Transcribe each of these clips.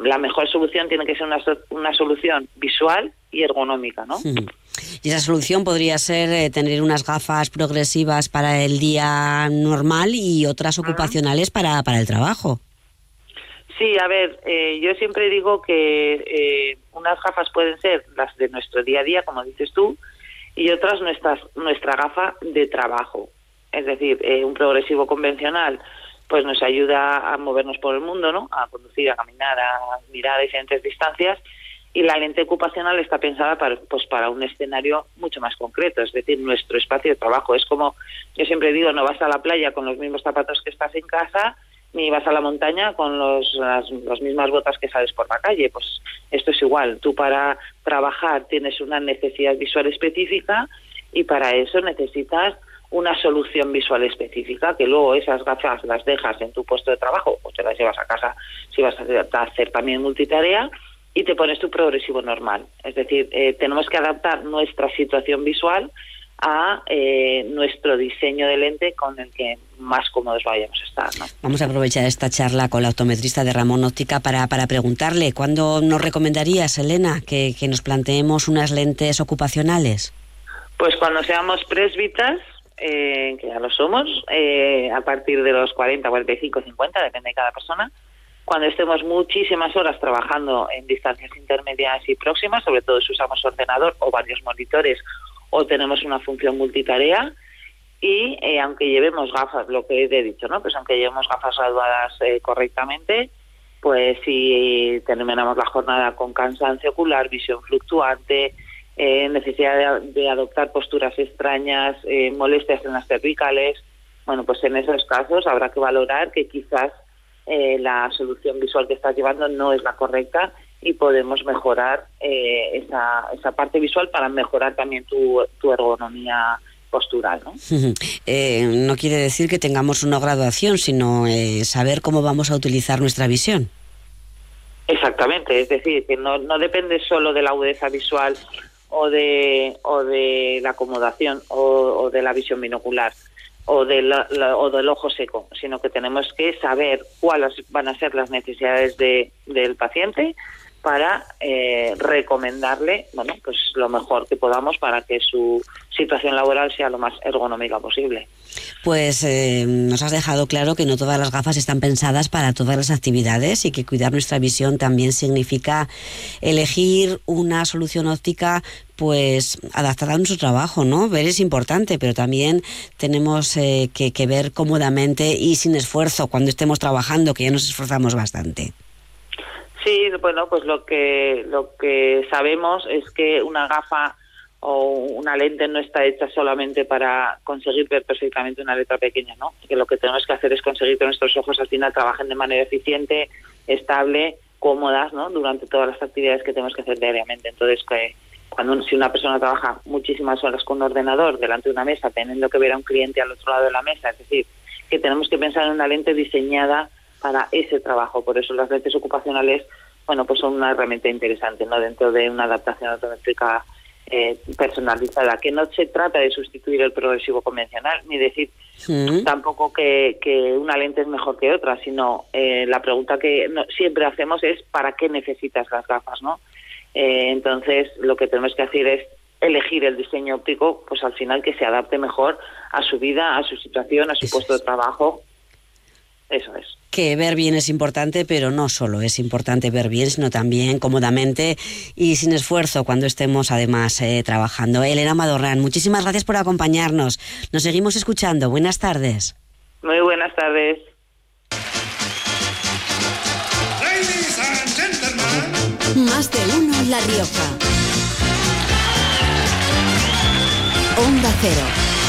la mejor solución tiene que ser una solución visual y ergonómica, ¿no? Y esa solución podría ser tener unas gafas progresivas para el día normal y otras ocupacionales para el trabajo. Sí, a ver, yo siempre digo que unas gafas pueden ser las de nuestro día a día, como dices tú, y otras nuestra gafa de trabajo. Es decir, un progresivo convencional pues nos ayuda a movernos por el mundo, ¿no? A conducir, a caminar, a mirar a diferentes distancias, y la lente ocupacional está pensada para un escenario mucho más concreto, es decir, nuestro espacio de trabajo. Es como, yo siempre digo, no vas a la playa con los mismos zapatos que estás en casa, ni vas a la montaña con las mismas botas que sales por la calle. Pues esto es igual. Tú para trabajar tienes una necesidad visual específica y para eso necesitas una solución visual específica, que luego esas gafas las dejas en tu puesto de trabajo o te las llevas a casa si vas a hacer también multitarea y te pones tu progresivo normal. Es decir, tenemos que adaptar nuestra situación visual a nuestro diseño de lente con el que más cómodos vayamos a estar, ¿no? Vamos a aprovechar esta charla con la optometrista de Ramón Óptica para preguntarle, ¿cuándo nos recomendarías, Elena, que nos planteemos unas lentes ocupacionales? Pues cuando seamos presbitas, que ya lo somos, a partir de los 40, 45, 50, depende de cada persona, cuando estemos muchísimas horas trabajando en distancias intermedias y próximas, sobre todo si usamos ordenador o varios monitores o tenemos una función multitarea, y aunque llevemos gafas, lo que he dicho, ¿no? Pues aunque llevemos gafas graduadas correctamente, pues si terminamos la jornada con cansancio ocular, visión fluctuante, necesidad de adoptar posturas extrañas, molestias en las cervicales, bueno, pues en esos casos habrá que valorar que quizás la solución visual que estás llevando no es la correcta y podemos mejorar esa parte visual para mejorar también tu ergonomía postural, ¿no? No quiere decir que tengamos una graduación, sino saber cómo vamos a utilizar nuestra visión. Exactamente, es decir, que no depende solo de la agudeza visual o de la acomodación o de la visión binocular o del ojo seco, sino que tenemos que saber cuáles van a ser las necesidades del paciente para recomendarle, bueno, pues lo mejor que podamos para que su situación laboral sea lo más ergonómica posible. Pues nos has dejado claro que no todas las gafas están pensadas para todas las actividades y que cuidar nuestra visión también significa elegir una solución óptica pues adaptada a nuestro trabajo, ¿no? Ver es importante, pero también tenemos que ver cómodamente y sin esfuerzo cuando estemos trabajando, que ya nos esforzamos bastante. Sí, bueno, pues lo que sabemos es que una gafa o una lente no está hecha solamente para conseguir ver perfectamente una letra pequeña, ¿no? Que lo que tenemos que hacer es conseguir que nuestros ojos al final trabajen de manera eficiente, estable, cómodas, ¿no? Durante todas las actividades que tenemos que hacer diariamente. Entonces, si una persona trabaja muchísimas horas con un ordenador delante de una mesa, teniendo que ver a un cliente al otro lado de la mesa, es decir, que tenemos que pensar en una lente diseñada para ese trabajo. Por eso las lentes ocupacionales, bueno, pues son una herramienta interesante, ¿no? Dentro de una adaptación optométrica personalizada, que no se trata de sustituir el progresivo convencional, ni decir tampoco que una lente es mejor que otra, sino la pregunta que siempre hacemos es ¿para qué necesitas las gafas, no? Entonces lo que tenemos que hacer es elegir el diseño óptico, pues al final que se adapte mejor a su vida, a su situación, a su puesto de trabajo. Eso es. Que ver bien es importante, pero no solo es importante ver bien, sino también cómodamente y sin esfuerzo cuando estemos además trabajando. Elena Madorrán, muchísimas gracias por acompañarnos. Nos seguimos escuchando. Buenas tardes. Muy buenas tardes. Ladies and gentlemen. Más de uno en La Rioja. Onda Cero.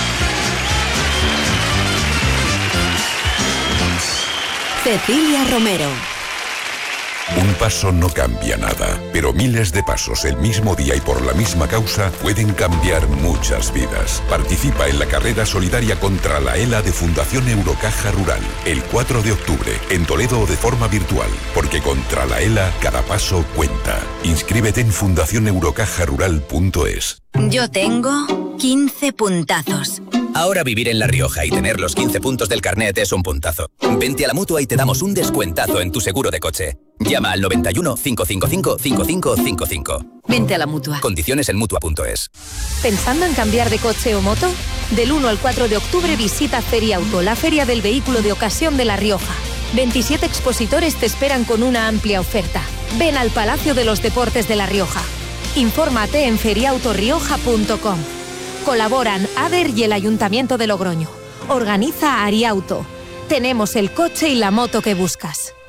Cecilia Romero. Un paso no cambia nada, pero miles de pasos el mismo día y por la misma causa pueden cambiar muchas vidas. Participa en la carrera solidaria contra la ELA de Fundación Eurocaja Rural, el 4 de octubre, en Toledo o de forma virtual, porque contra la ELA cada paso cuenta. Inscríbete en fundacioneurocajarural.es. Yo tengo 15 puntazos. Ahora vivir en La Rioja y tener los 15 puntos del carnet es un puntazo. Vente a la Mutua y te damos un descuentazo en tu seguro de coche. Llama al 91 555 5555. Vente a la Mutua. Condiciones en Mutua.es. ¿Pensando en cambiar de coche o moto? Del 1 al 4 de octubre visita Feriauto, la feria del vehículo de ocasión de La Rioja. 27 expositores te esperan con una amplia oferta. Ven al Palacio de los Deportes de La Rioja. Infórmate en feriautorioja.com. Colaboran ADER y el Ayuntamiento de Logroño. Organiza Ariauto. Tenemos el coche y la moto que buscas.